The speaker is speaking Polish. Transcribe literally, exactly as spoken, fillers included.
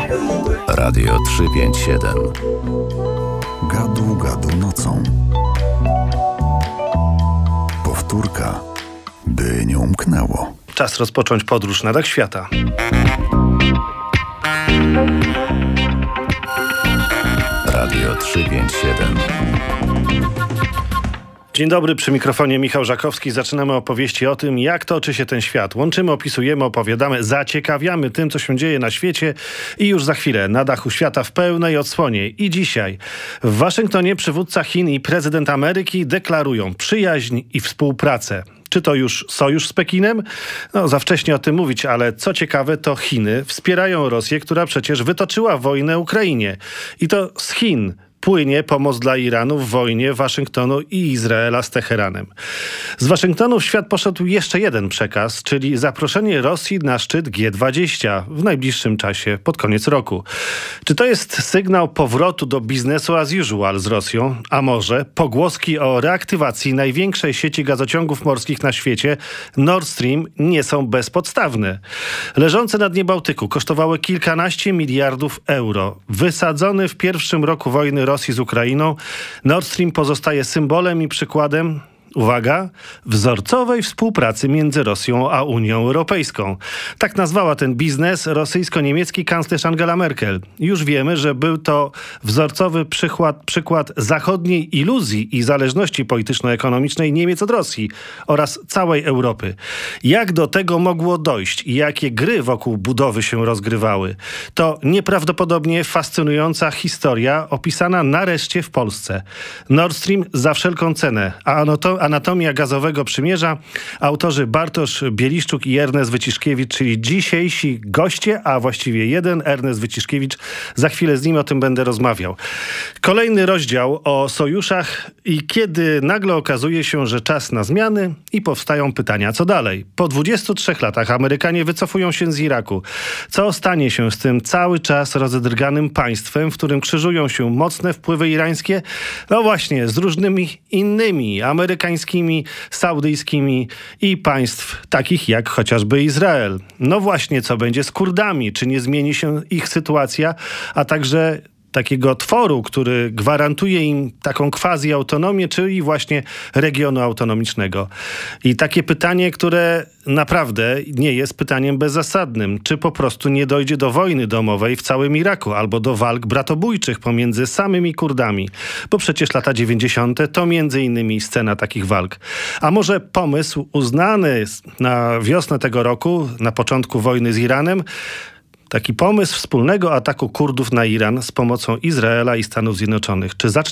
Radio trzysta pięćdziesiąt siedem. Gadu, gadu nocą. Powtórka, by nie umknęło. Czas rozpocząć podróż na dach świata. Radio trzysta pięćdziesiąt siedem. Dzień dobry, przy mikrofonie Michał Żakowski. Zaczynamy opowieści o tym, jak toczy się ten świat. Łączymy, opisujemy, opowiadamy, zaciekawiamy tym, co się dzieje na świecie i już za chwilę na dachu świata w pełnej odsłonie. I dzisiaj w Waszyngtonie przywódca Chin i prezydent Ameryki deklarują przyjaźń i współpracę. Czy to już sojusz z Pekinem? No, za wcześnie o tym mówić, ale co ciekawe, to Chiny wspierają Rosję, która przecież wytoczyła wojnę Ukrainie. I to z Chin płynie pomoc dla Iranu w wojnie Waszyngtonu i Izraela z Teheranem. Z Waszyngtonu w świat poszedł jeszcze jeden przekaz, czyli zaproszenie Rosji na szczyt G dwadzieścia w najbliższym czasie, pod koniec roku. Czy to jest sygnał powrotu do biznesu as usual z Rosją? A może pogłoski o reaktywacji największej sieci gazociągów morskich na świecie, Nord Stream, nie są bezpodstawne? Leżące na dnie Bałtyku kosztowały kilkanaście miliardów euro. Wysadzony w pierwszym roku wojny Rosji z Ukrainą, Nord Stream pozostaje symbolem i przykładem, uwaga, wzorcowej współpracy między Rosją a Unią Europejską. Tak nazwała ten biznes rosyjsko-niemiecki kanclerz Angela Merkel. Już wiemy, że był to wzorcowy przykład, przykład zachodniej iluzji i zależności polityczno-ekonomicznej Niemiec od Rosji oraz całej Europy. Jak do tego mogło dojść i jakie gry wokół budowy się rozgrywały? To nieprawdopodobnie fascynująca historia opisana nareszcie w Polsce. Nord Stream za wszelką cenę, a to Anatomia gazowego przymierza. Autorzy Bartosz Bieliszczuk i Ernest Wyciszkiewicz, czyli dzisiejsi goście, a właściwie jeden, Ernest Wyciszkiewicz. Za chwilę z nim o tym będę rozmawiał. Kolejny rozdział o sojuszach i kiedy nagle okazuje się, że czas na zmiany i powstają pytania, co dalej? Po dwudziestu trzech latach Amerykanie wycofują się z Iraku. Co stanie się z tym cały czas rozedrganym państwem, w którym krzyżują się mocne wpływy irańskie? No właśnie, z różnymi innymi amerykańskimi saudyjskimi i państw takich jak chociażby Izrael. No właśnie, co będzie z Kurdami? Czy nie zmieni się ich sytuacja? A także takiego tworu, który gwarantuje im taką quasi-autonomię, czyli właśnie regionu autonomicznego. I takie pytanie, które naprawdę nie jest pytaniem bezzasadnym. Czy po prostu nie dojdzie do wojny domowej w całym Iraku albo do walk bratobójczych pomiędzy samymi Kurdami? Bo przecież lata dziewięćdziesiąte to między innymi scena takich walk. A może pomysł uznany na wiosnę tego roku, na początku wojny z Iranem, taki pomysł wspólnego ataku Kurdów na Iran z pomocą Izraela i Stanów Zjednoczonych. Czy zacznie